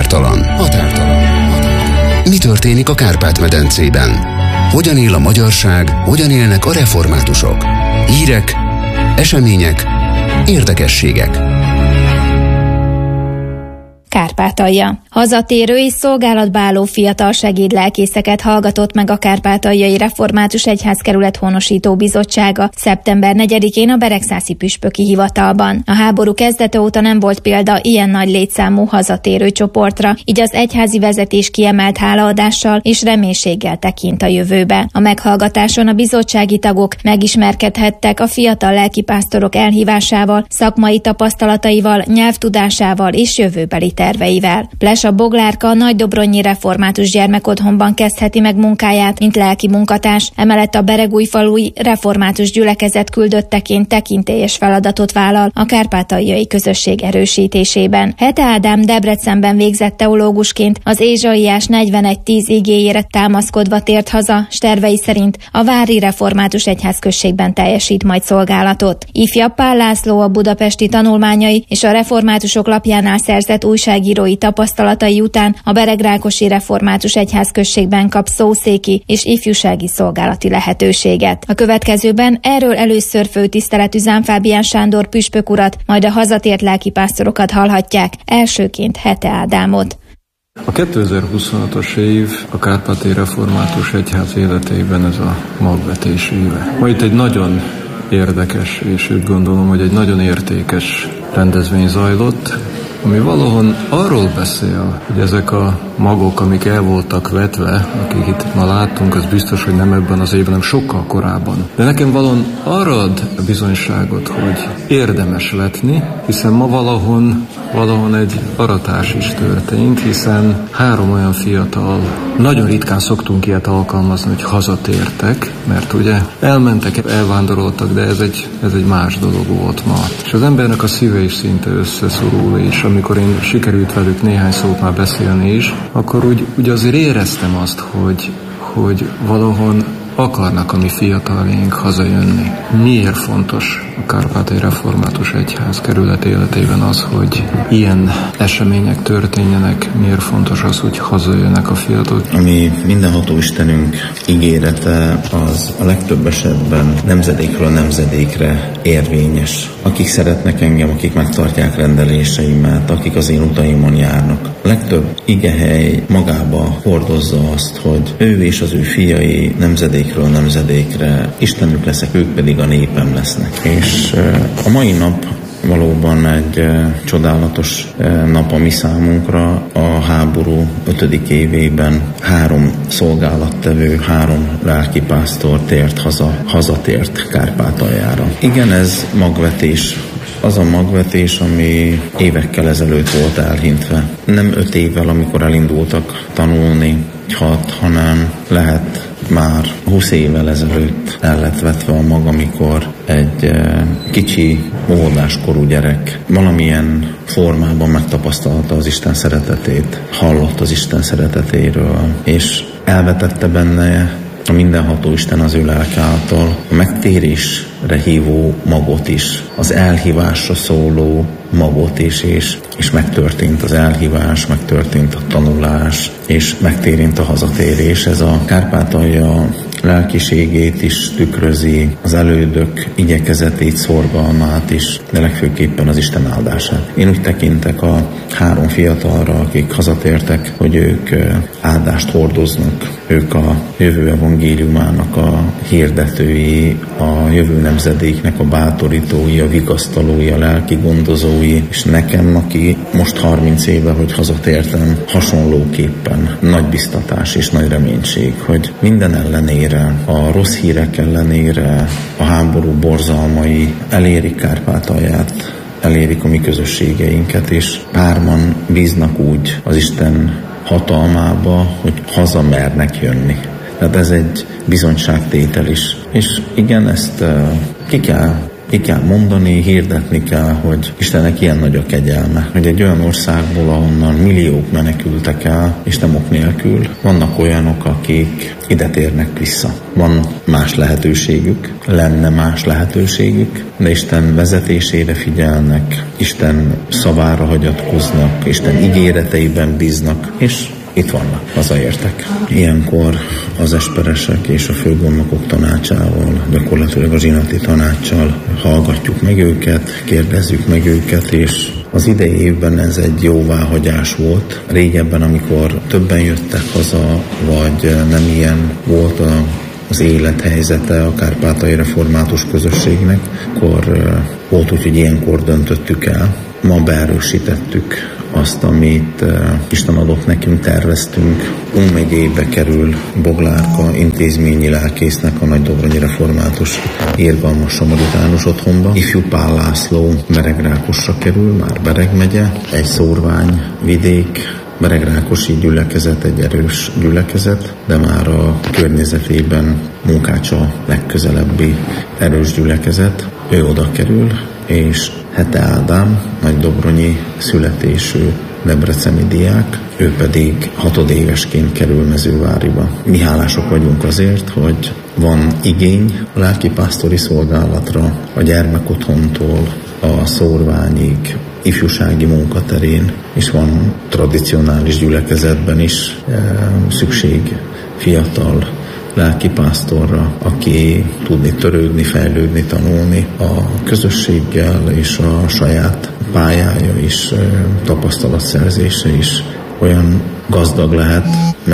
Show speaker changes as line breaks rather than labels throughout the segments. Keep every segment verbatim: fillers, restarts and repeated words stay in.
Határtalan. Határtalan. Mi történik a Kárpát-medencében? Hogyan él a magyarság, hogyan élnek a reformátusok? Hírek, események, érdekességek.
Kárpátalja. Hazatérő és szolgálatba álló fiatal segédlelkészeket hallgatott meg a Kárpátaljai Református Egyházkerület Honosító Bizottsága szeptember negyedikén a Beregszászi püspöki hivatalban. A háború kezdete óta nem volt példa ilyen nagy létszámú hazatérő csoportra, így az egyházi vezetés kiemelt hálaadással és reménységgel tekint a jövőbe. A meghallgatáson a bizottsági tagok megismerkedhettek a fiatal lelkipásztorok elhívásával, szakmai tapasztalataival, nyelvtudásával és jövőbeli terveivel. Plesa Boglárka a Nagydobronyi Református Gyermekotthonban kezdheti meg munkáját, mint lelki munkatárs, emellett a Beregújfalui Református Gyülekezet küldötteként tekintélyes feladatot vállal a kárpátaljai közösség erősítésében. Hete Ádám Debrecenben végzett teológusként az Ézsaiás negyvenegy tíz igéjére támaszkodva tért haza, s tervei szerint a Vári Református Egyházközségben teljesít majd szolgálatot. Ifjabb Pál László a budapesti tanulmányai és a reformátusok lapjánál szerzett újságírói tapasztalatai után a Beregrákosi Református Egyházközségben kap szószéki és ifjúsági szolgálati lehetőséget. A következőben erről először főtiszteletű Zám Fábián Sándor püspök urat, majd a hazatért lelkipásztorokat hallhatják, elsőként Hete Ádámot.
A kétezer-huszonhatos év a Kárpáti Református Egyház életében ez a magvetés éve. Ma itt egy nagyon érdekes, és úgy gondolom, hogy egy nagyon értékes rendezvény zajlott, ami valahol arról beszél, hogy ezek a magok, amik el voltak vetve, akik itt ma láttunk, az biztos, hogy nem ebben az évben, hanem sokkal korábban. De nekem valahol arra ad a bizonyságot, hogy érdemes vetni, hiszen ma valahol, valahol egy aratás is történt, hiszen három olyan fiatal, nagyon ritkán szoktunk ilyet alkalmazni, hogy hazatértek, mert ugye elmentek, elvándoroltak, de ez egy, ez egy más dolog volt ma. És az embernek a szíve is szinte összeszorul, és amikor én sikerült velük néhány szót már beszélni is, akkor úgy, úgy azért éreztem azt, hogy, hogy valahol akarnak a mi fiataljaink hazajönni. Miért fontos a Kárpátai Református Egyház kerület életében az, hogy ilyen események történjenek? Miért fontos az, hogy hazajönnek a fiatalok?
Ami mindenható Istenünk ígérete, az a legtöbb esetben nemzedékről nemzedékre érvényes. Akik szeretnek engem, akik megtartják rendeléseimet, akik az én utaimon járnak. A legtöbb igehely magába hordozza azt, hogy ő és az ő fiai nemzedékről nemzedékre Istenük leszek, ők pedig a népem lesznek. És a mai nap valóban egy csodálatos nap a mi számunkra. A háború ötödik évében három szolgálattevő, három lelkipásztor tért haza, hazatért Kárpátaljára. Igen, ez magvetés. Az a magvetés, ami évekkel ezelőtt volt elhintve. Nem öt évvel, amikor elindultak tanulni, hat, hanem lehet már húsz évvel ezelőtt el lett vetve a mag, amikor egy e, kicsi, óvodáskorú gyerek valamilyen formában megtapasztalta az Isten szeretetét, hallott az Isten szeretetéről, és elvetette benne a mindenható Isten az ő lelke által a megtérésre hívó magot is, az elhívásra szóló magot is, és, és megtörtént az elhívás, megtörtént a tanulás, és megtérint a hazatérés. Ez a Kárpátalja lelkiségét is tükrözi, az elődök igyekezetét, szorgalmát is, de legfőképpen az Isten áldását. Én úgy tekintek a három fiatalra, akik hazatértek, hogy ők áldást hordoznak. Ők a jövő evangéliumának a hirdetői, a jövő nemzedéknek a bátorítói, a vigasztalói, a lelki gondozói, és nekem, aki most harminc éve, hogy hazatértem, hasonlóképpen nagy biztatás és nagy reménység, hogy minden ellenére, a rossz hírek ellenére, a háború borzalmai elérik Kárpátalját, elérik a mi közösségeinket, és hárman bíznak úgy az Isten hatalmába, hogy haza mernek jönni. Tehát ez egy bizonyságtétel is. És igen, ezt uh, ki kell ki kell mondani, hirdetni kell, hogy Istennek ilyen nagy a kegyelme, hogy egy olyan országból, ahonnan milliók menekültek el, és nem ok nélkül, vannak olyanok, akik ide térnek vissza. Van más lehetőségük, lenne más lehetőségük, de Isten vezetésére figyelnek, Isten szavára hagyatkoznak, Isten ígéreteiben bíznak, és itt vannak, hazaértek. Ilyenkor az esperesek és a főgondnokok tanácsával, gyakorlatilag a zsinati tanácssal hallgatjuk meg őket, kérdezzük meg őket, és az idei évben ez egy jóváhagyás volt. Régebben, amikor többen jöttek haza, vagy nem ilyen volt a az élethelyzete a kárpátaljai református közösségnek, akkor volt úgy, hogy ilyenkor döntöttük el. Ma beerősítettük azt, amit Isten adott nekünk, terveztünk. Ung megyébe kerül Boglárka intézményi lelkésznek a Nagydobronyi Református Irgalmas Samaritánus otthonba. Ifjú Pál László Beregrákosra kerül, már Bereg megye, egy szórvány vidék, Beregrákosi gyülekezet egy erős gyülekezet, de már a környezetében Munkács a legközelebbi erős gyülekezet. Ő oda kerül, és Hete Ádám, nagydobronyi születésű debreceni diák, ő pedig hatodévesként kerül Mezőváriba. Mi hálások vagyunk azért, hogy van igény a lelkipásztori szolgálatra, a gyermekotthontól a szórványig, ifjúsági munkaterén, és van tradicionális gyülekezetben is e, szükség fiatal lelkipásztorra, aki tudni törődni, fejlődni, tanulni a közösséggel, és a saját pályája is, tapasztalatszerzése is olyan gazdag lehet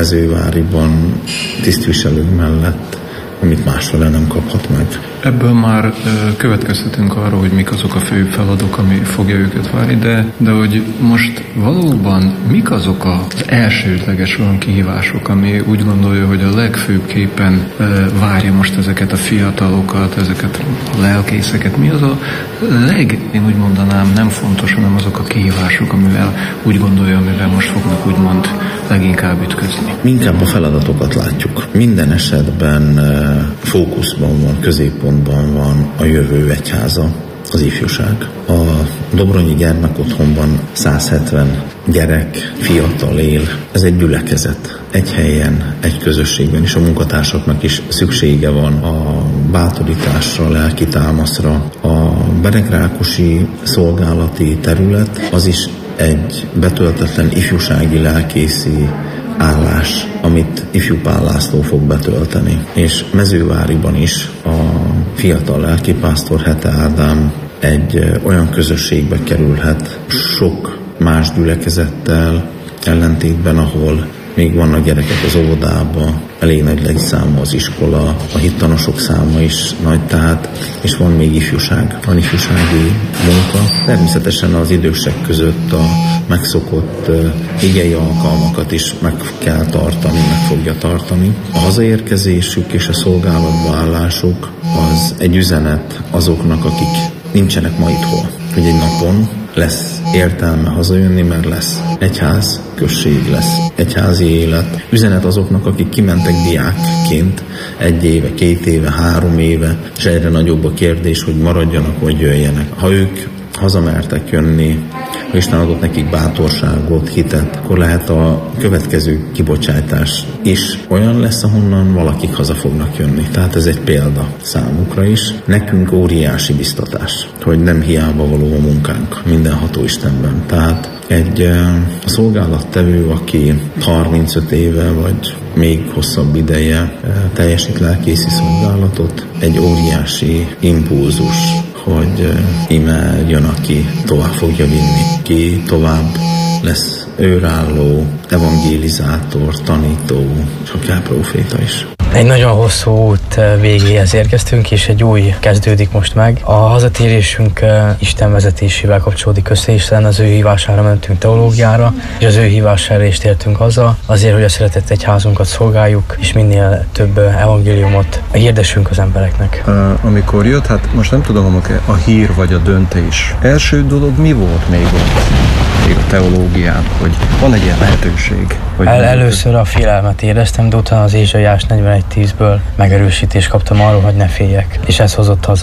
Mezőváriban tisztviselők mellett, amit másfele nem kaphat meg.
Ebből már következtetünk arról, hogy mik azok a fő feladatok, ami fogja őket várni, de, de hogy most valóban mik azok az elsődleges olyan kihívások, ami úgy gondolja, hogy a legfőbbképpen várja most ezeket a fiatalokat, ezeket a lelkészeket. Mi az a leg, én úgy mondanám, nem fontos, hanem azok a kihívások, amivel úgy gondolja, amivel most fognak úgymond leginkább ütközni.
Inkább a feladatokat látjuk. Minden esetben fókuszban van, középpontban van a jövő egyháza, az ifjúság. A Dobronyi gyermekotthonban száz hetven gyerek, fiatal él. Ez egy gyülekezet. Egy helyen, egy közösségben, és a munkatársaknak is szüksége van a bátorításra, a lelki támaszra. A beregrákosi szolgálati terület az is egy betöltetlen ifjúsági lelkészi állás, amit Ifjú Pál László fog betölteni. És Mezőváriban is a fiatal lelkipásztor Hete Ádám egy olyan közösségbe kerülhet sok más gyülekezettel ellentétben, ahol még vannak gyerekek az óvodába, elég nagy létszáma az iskola, a hittanosok száma is nagy, tehát, és van még ifjúság, van ifjúsági munka. Természetesen az idősek között a megszokott uh, igei alkalmakat is meg kell tartani, meg fogja tartani. A hazaérkezésük és a szolgálatba állásuk az egy üzenet azoknak, akik nincsenek ma itthon, hogy egy napon lesz értelme hazajönni, mert lesz egyház, község lesz, egyházi élet. Üzenet azoknak, akik kimentek diákként egy éve, két éve, három éve, és egyre nagyobb a kérdés, hogy maradjanak, vagy jöjjenek. Ha ők hazamertek jönni, ha Isten adott nekik bátorságot, hitet, akkor lehet a következő kibocsátás is olyan lesz, ahonnan valakik haza fognak jönni. Tehát ez egy példa számukra is. Nekünk óriási biztatás, hogy nem hiába való a munkánk mindenható Istenben. Tehát egy a szolgálattevő, aki harmincöt éve vagy még hosszabb ideje teljesít lelkészi szolgálatot, egy óriási impulzus, hogy ime jön, aki tovább fogja vinni, ki tovább lesz őrálló, evangélizátor, tanító, és akár próféta is.
Egy nagyon hosszú út végéhez érkeztünk, és egy új kezdődik most meg. A hazatérésünk Isten vezetésével kapcsolódik össze, hiszen az ő hívására mentünk teológiára, és az ő hívására is tértünk haza, azért, hogy a szeretett egyházunkat szolgáljuk, és minél több evangéliumot hirdessünk az embereknek.
Uh, amikor jött, hát most nem tudom, a hír vagy a döntés. Első dolog mi volt még ott? A teológián, hogy van egy ilyen lehetőség. Hogy
El, először a félelmet éreztem, de utána az Ézsaiás negyvenegy tízből megerősítést kaptam arról, hogy ne féljek. És ez hozott haza.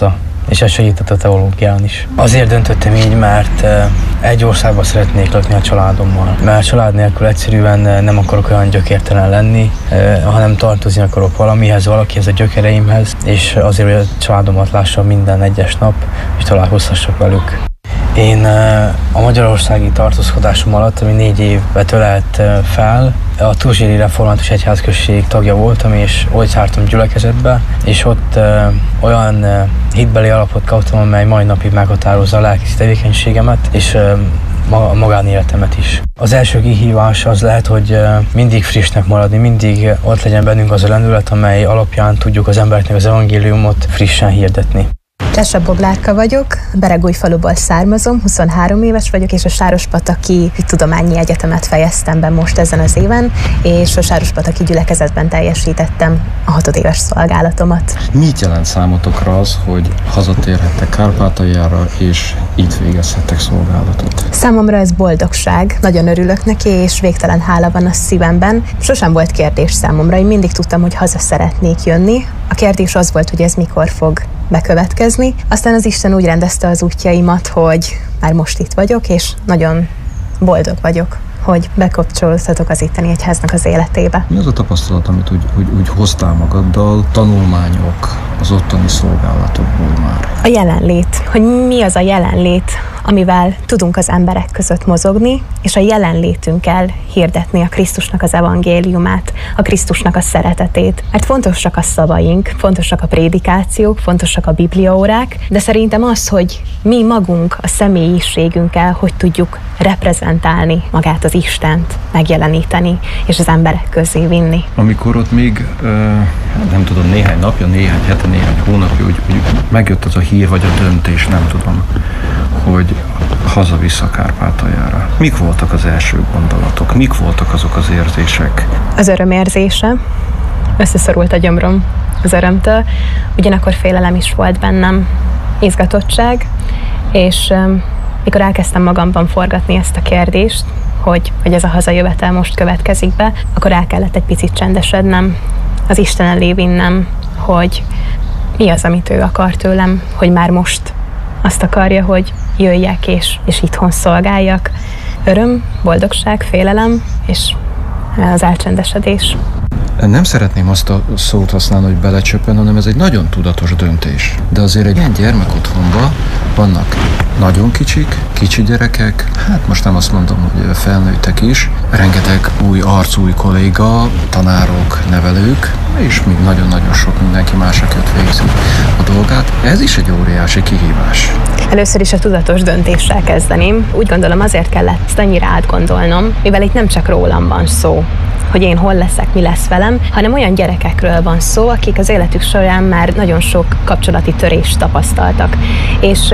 és ez segített a teológián is. Azért döntöttem így, mert egy országban szeretnék lakni a családommal, mert a család nélkül egyszerűen nem akarok olyan gyökértelen lenni, hanem tartozni akarok valamihez, valakihez, a gyökereimhez, és azért, hogy a családomat lássam minden egyes nap, és találkozhassak velük. Én a magyarországi tartózkodásom alatt, ami négy évbe tölelt fel, a Turzséri Református Egyházközség tagja voltam, és ott jártam gyülekezetbe, és ott ö, olyan ö, hitbeli alapot kaptam, amely mai napig meghatározza a lelki tevékenységemet, és ö, a magánéletemet is. Az első kihívás az lehet, hogy ö, mindig frissnek maradni, mindig ott legyen bennünk az a lendület, amely alapján tudjuk az embereknek az evangéliumot frissen hirdetni.
Tessa Boglárka vagyok, Beregújfaluból származom, huszonhárom éves vagyok, és a Sárospataki Tudományi Egyetemet fejeztem be most ezen az éven, és a Sárospataki gyülekezetben teljesítettem a hatodéves szolgálatomat.
Mit jelent számotokra az, hogy hazatérhettek Kárpátaljára, és itt végezhettek szolgálatot?
Számomra ez boldogság, nagyon örülök neki, és végtelen hála van a szívemben. Sosem volt kérdés számomra, én mindig tudtam, hogy haza szeretnék jönni. A kérdés az volt, hogy ez mikor fog bekövetkezni. Aztán az Isten úgy rendezte az útjaimat, hogy már most itt vagyok, és nagyon boldog vagyok, hogy bekapcsolódhatok az itteni egyháznak az életébe.
Mi az a tapasztalat, amit úgy, úgy, úgy hoztál magaddal, tanulmányok az ottani szolgálatokból már?
A jelenlét, hogy mi az a jelenlét, amivel tudunk az emberek között mozogni, és a jelenlétünkkel hirdetni a Krisztusnak az evangéliumát, a Krisztusnak a szeretetét. Mert fontosak a szavaink, fontosak a prédikációk, fontosak a bibliaórák, de szerintem az, hogy mi magunk a személyiségünkkel, hogy tudjuk reprezentálni magát az Istent, megjeleníteni, és az emberek közé vinni. Amikor
ott még, nem tudom, néhány napja, néhány hete, néhány hónapja, úgy, úgy megjött az a hír, vagy a döntés, nem tudom, hogy haza-vissza Kárpátaljára. Mik voltak az első gondolatok? Mik voltak azok az érzések?
Az örömérzése. Összeszorult a gyomrom az örömtől. Ugyanakkor félelem is volt bennem, izgatottság, és um, mikor elkezdtem magamban forgatni ezt a kérdést, hogy, hogy ez a hazajövetel most következik be, akkor el kellett egy picit csendesednem, az Isten elé vinnem, hogy mi az, amit ő akar tőlem, hogy már most azt akarja, hogy jöjjek és, és itthon szolgáljak. Öröm, boldogság, félelem és az elcsendesedés.
Nem szeretném azt a szót használni, hogy belecsöppen, hanem ez egy nagyon tudatos döntés. De azért egy ilyen gyermekotthonban vannak nagyon kicsik, kicsi gyerekek, hát most nem azt mondom, hogy felnőttek is, rengeteg új arc, új kolléga, tanárok, nevelők, és még nagyon-nagyon sok mindenki más, aki ott végzi a dolgát. Ez is egy óriási kihívás.
Először is a tudatos döntéssel kezdeném. Úgy gondolom, azért kellett ezt annyira átgondolnom, mivel itt nem csak rólam van szó, hogy én hol leszek, mi lesz velem, hanem olyan gyerekekről van szó, akik az életük során már nagyon sok kapcsolati törést tapasztaltak. És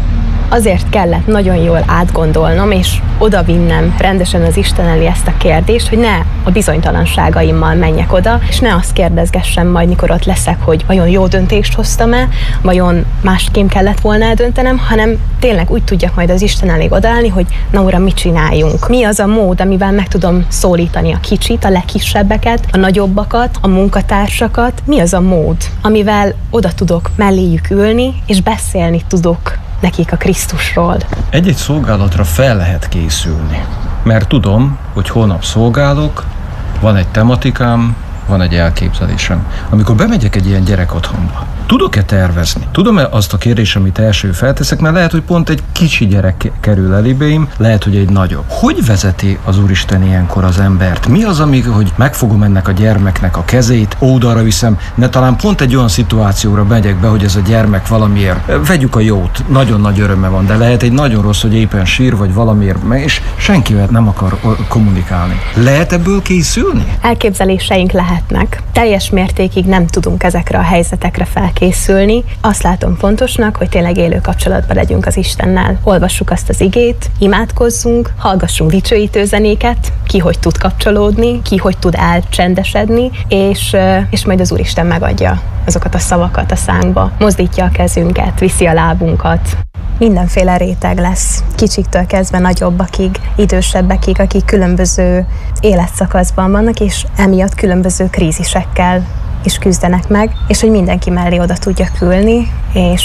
azért kellett nagyon jól átgondolnom, és odavinnem rendesen az Isten elé ezt a kérdést, hogy ne a bizonytalanságaimmal menjek oda, és ne azt kérdezgessem majd, mikor ott leszek, hogy vajon jó döntést hoztam-e, vajon másképp kellett volna eldöntenem, hanem tényleg úgy tudjak majd az Isten elé odaállni, hogy na uram, mit csináljunk? Mi az a mód, amivel meg tudom szólítani a kicsit, a legkisebbeket, a nagyobbakat, a munkatársakat? Mi az a mód, amivel oda tudok melléjük ülni, és beszélni tudok nekik a Krisztusról?
Egy-egy szolgálatra fel lehet készülni, mert tudom, hogy holnap szolgálok, van egy tematikám, van egy elképzelésem. Amikor bemegyek egy ilyen gyerekotthonba, tudok-e tervezni? Tudom-e azt a kérdést, amit első felteszek, mert lehet, hogy pont egy kicsi gyerek kerül elébéim, lehet, hogy egy nagyobb. Hogy vezeti az Úristen ilyenkor az embert? Mi az, amíg, hogy megfogom ennek a gyermeknek a kezét, oldalra viszem, ne talán pont egy olyan szituációra megyek be, hogy ez a gyermek valamiért, vegyük a jót, nagyon nagy öröme van, de lehet egy nagyon rossz, hogy éppen sír, vagy valamiért, és senkivel nem akar kommunikálni. Lehet ebből készülni?
Elképzeléseink lehetnek. Teljes mértékig nem tudunk ezekre a helyzetekre felkészülni. Azt látom fontosnak, hogy tényleg élő kapcsolatban legyünk az Istennel. Olvassuk azt az igét, imádkozzunk, hallgassunk dicsőítő zenéket, ki hogy tud kapcsolódni, ki hogy tud elcsendesedni, és, és majd az Úristen megadja azokat a szavakat a szánkba, mozdítja a kezünket, viszi a lábunkat. Mindenféle réteg lesz, kicsiktől kezdve nagyobbakig, idősebbekig, akik különböző életszakaszban vannak, és emiatt különböző krízisekkel is küzdenek meg, és hogy mindenki mellé oda tudjak ülni, és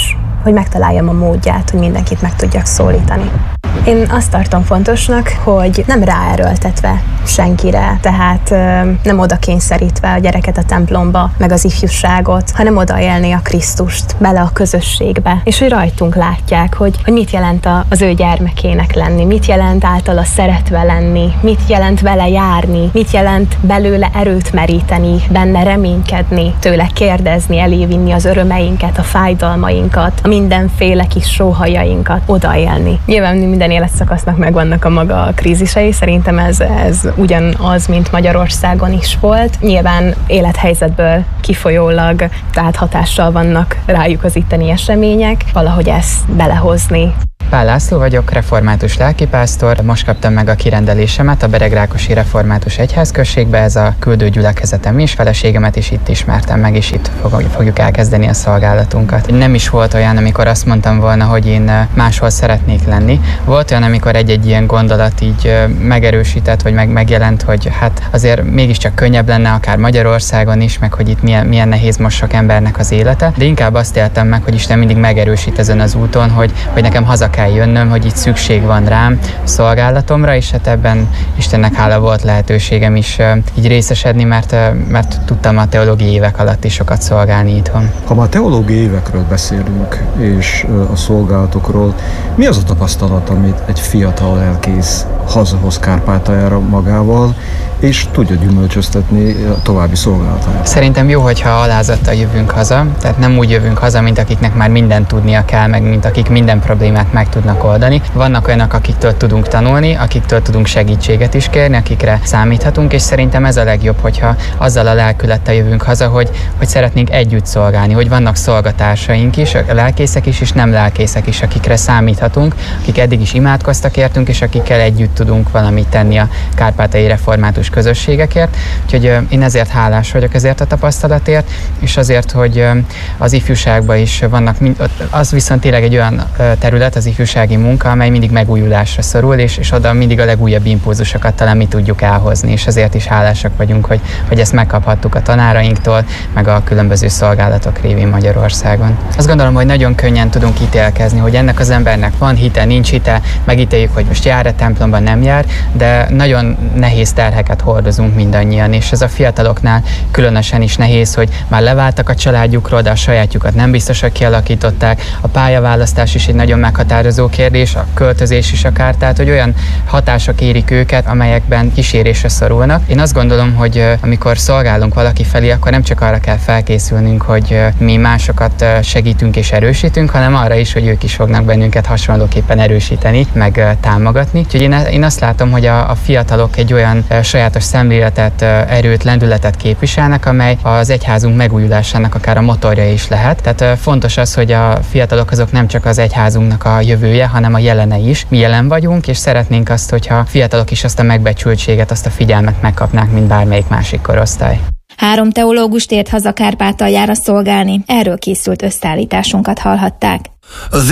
hogy megtaláljam a módját, hogy mindenkit meg tudjak szólítani. Én azt tartom fontosnak, hogy nem ráerőltetve senkire, tehát ö, nem oda kényszerítve a gyereket a templomba, meg az ifjúságot, hanem oda élni a Krisztust, bele a közösségbe, és hogy rajtunk látják, hogy, hogy mit jelent a, az ő gyermekének lenni, mit jelent általa szeretve lenni, mit jelent vele járni, mit jelent belőle erőt meríteni, benne reménykedni, tőle kérdezni, elévinni az örömeinket, a fájdalmainkat, a mindenféle kis sóhajainkat, odaélni. Nyilván minden életszakasznak megvannak a maga krízisei, szerintem ez, ez ugyanaz, mint Magyarországon is volt. Nyilván élethelyzetből kifolyólag, tehát hatással vannak rájuk az itteni események, valahogy ezt belehozni.
Pál László vagyok, református lelkipásztor. Most kaptam meg a kirendelésemet a Beregrákosi Református Egyházközségbe, ez a küldő gyülekezetem is, feleségemet is itt ismertem meg, és itt fogjuk elkezdeni a szolgálatunkat. Nem is volt olyan, amikor azt mondtam volna, hogy én máshol szeretnék lenni. Volt olyan, amikor egy-egy ilyen gondolat így megerősített, vagy meg megjelent, hogy hát azért mégiscsak könnyebb lenne akár Magyarországon is, meg hogy itt milyen, milyen nehéz most sok embernek az élete, de inkább azt éltem meg, hogy Isten mindig megerősít ezen az úton, hogy, hogy nekem haza kell jönnöm, hogy itt szükség van rám szolgálatomra, és hát ebben Istennek hála volt lehetőségem is így részesedni, mert, mert tudtam a teológiai évek alatt is sokat szolgálni itthon.
Ha már teológiai évekről beszélünk, és a szolgálatokról, mi az a tapasztalat, amit egy fiatal lelkész hazahoz Kárpátaljára magával, és tudja gyümölcsöztetni a további szolgálatát?
Szerintem jó, hogyha alázattal jövünk haza, tehát nem úgy jövünk haza, mint akiknek már mindent tudnia kell, meg mint akik minden problémát meg tudnak oldani. Vannak olyanok, akiktől tudunk tanulni, akiktől tudunk segítséget is kérni, akikre számíthatunk, és szerintem ez a legjobb, hogyha azzal a lelkülettel jövünk haza, hogy, hogy szeretnénk együtt szolgálni, hogy vannak szolgatársaink is, a lelkészek is, és nem lelkészek is, akikre számíthatunk, akik eddig is imádkoztak értünk, és akikkel együtt tudunk valamit tenni a kárpátaljai református közösségekért. Úgyhogy én ezért hálás vagyok ezért a tapasztalatért, és azért, hogy az ifjúságban is vannak, az viszont tényleg egy olyan terület, az ifjúsági munka, amely mindig megújulásra szorul, és, és oda mindig a legújabb impulzusokat talán mi tudjuk elhozni, és ezért is hálásak vagyunk, hogy, hogy ezt megkaphattuk a tanárainktól, meg a különböző szolgálatok révén Magyarországon. Azt gondolom, hogy nagyon könnyen tudunk ítélkezni, hogy ennek az embernek van hite, nincs hite, megítéljük, hogy most jár a templomban, nem jár, de nagyon nehéz terheket hordozunk mindannyian, és ez a fiataloknál különösen is nehéz, hogy már leváltak a családjukról, de a sajátjukat nem biztos, hogy kialakították. A pályaválasztás is egy nagyon meghatározó kérdés, a költözés is akár, tehát hogy olyan hatások érik őket, amelyekben kísérésre szorulnak. Én azt gondolom, hogy amikor szolgálunk valaki felé, akkor nem csak arra kell felkészülnünk, hogy mi másokat segítünk és erősítünk, hanem arra is, hogy ők is fognak bennünket hasonlóképpen erősíteni, meg támogatni. Úgyhogy én, én azt látom, hogy a, a fiatalok egy olyan sajátos szemléletet, erőt, lendületet képviselnek, amely az egyházunk megújulásának akár a motorja is lehet. Tehát fontos az, hogy a fiatalok azok nem csak az egyházunknak a jövője, hanem a jelene is. Mi jelen vagyunk, és szeretnénk azt, hogyha a fiatalok is azt a megbecsültséget, azt a figyelmet megkapnák, mint bármelyik másik korosztály.
Három teológus tért haza Kárpátaljára szolgálni, erről készült összeállításunkat hallhatták.